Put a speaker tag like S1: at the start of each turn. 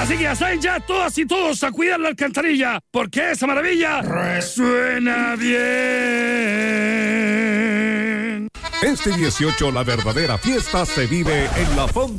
S1: Así que ya saben ya, todas y todos a cuidar la alcantarilla, porque esa maravilla resuena bien.
S2: Este 18 la verdadera fiesta se vive en la Fonda